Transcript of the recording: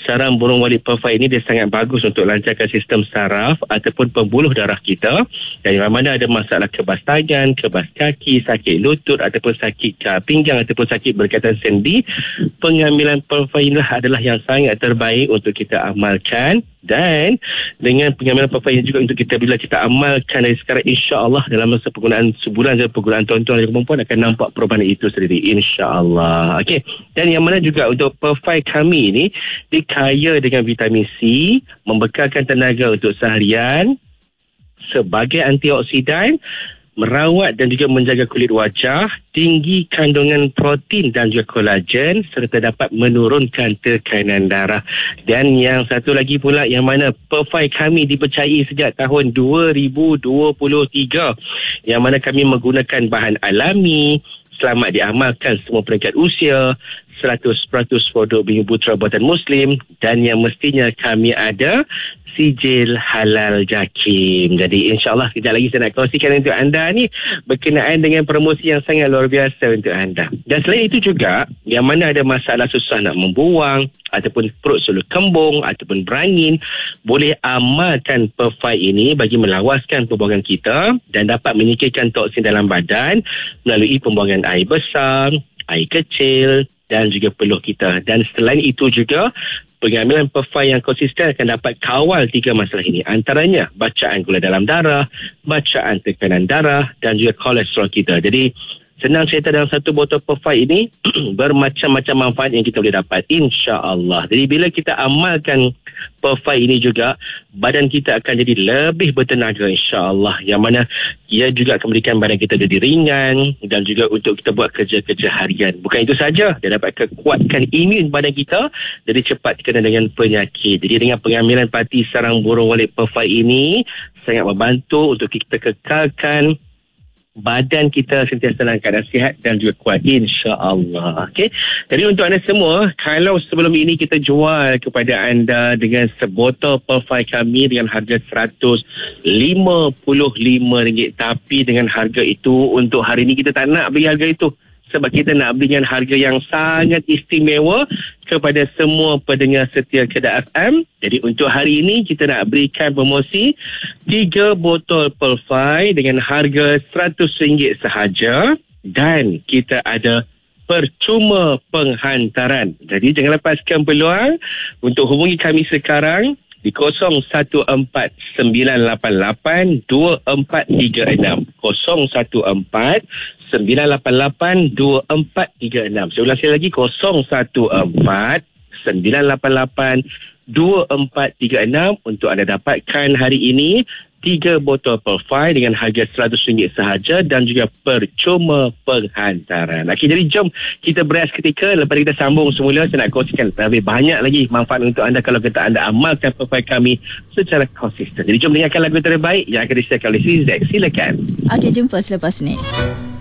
sarang burung walit perfai ini dia sangat bagus untuk lancarkan sistem saraf ataupun pembuluh darah kita. Dan yang mana ada masalah kebas tangan, kebas kaki, sakit lutut ataupun sakit pinggang ataupun sakit berkaitan sendi, pengambilan perfai inilah adalah yang sangat terbaik untuk kita amalkan. Dan dengan pengambilan perfai ini juga untuk kita, bila kita amalkan dari sekarang, insya-Allah dalam masa penggunaan sebulan dan penggunaan tuan-tuan dan perempuan akan nampak perubahan itu sendiri, insya-Allah. Okey. Dan yang mana juga untuk perfai kami ini dikaya dengan vitamin C, membekalkan tenaga untuk seharian, sebagai antioksidan, merawat dan juga menjaga kulit wajah, tinggi kandungan protein dan juga kolagen, serta dapat menurunkan tekanan darah. Dan yang satu lagi pula, yang mana perfai kami dipercayai sejak tahun 2023, yang mana kami menggunakan bahan alami, selamat diamalkan semua peringkat usia, 100% produk Bumi Putra buatan Muslim, dan yang mestinya kami ada sijil halal JAKIM. Jadi insya-Allah kejap lagi saya nak kongsikan untuk anda ni berkenaan dengan promosi yang sangat luar biasa untuk anda. Dan selain itu juga, yang mana ada masalah susah nak membuang ataupun perut selalu kembung ataupun berangin, boleh amalkan perfai ini bagi melawaskan pembuangan kita dan dapat menyingkirkan toksin dalam badan melalui pembuangan air besar, air kecil dan juga peluh kita. Dan selain itu juga, pengambilan perfai yang konsisten akan dapat kawal 3 masalah ini. Antaranya bacaan gula dalam darah, bacaan tekanan darah dan juga kolesterol kita. Jadi senang cerita, dalam satu botol perfai ini bermacam-macam manfaat yang kita boleh dapat, insya-Allah. Jadi bila kita amalkan perfai ini juga, badan kita akan jadi lebih bertenaga, insya-Allah. Yang mana ia juga akan memberikan badan kita jadi ringan dan juga untuk kita buat kerja-kerja harian. Bukan itu saja, dia dapat kekuatkan imun badan kita jadi cepat kena dengan penyakit. Jadi dengan pengambilan parti sarang burung walit perfai ini sangat membantu untuk kita kekalkan badan kita sentiasa dalam keadaan sihat dan juga kuat, insya-Allah. Okey. Jadi untuk anda semua, kalau sebelum ini kita jual kepada anda dengan sebotol perfai kami dengan harga RM155, tapi dengan harga itu untuk hari ini kita tak nak beli harga itu, sebab kita nak beli dengan harga yang sangat istimewa kepada semua pendengar setia Kedah FM. Jadi untuk hari ini kita nak berikan promosi 3 botol perfai dengan harga RM100 sahaja, dan kita ada percuma penghantaran. Jadi jangan lepaskan peluang untuk hubungi kami sekarang di 0149882436, 0149882436. Saya ulang sekali lagi, 0149882436 untuk anda dapatkan hari ini 3 botol perfai dengan harga RM100 sahaja dan juga percuma penghantaran. Okey, jadi jom kita berehat seketika. Lepas kita sambung semula, saya nak kongsikan lebih banyak lagi manfaat untuk anda kalau kata anda amalkan perfai kami secara konsisten. Jadi jom dengarkan lagu terbaik yang akan disiarkan oleh Sri Zek. Silakan. Okey, jumpa selepas ni.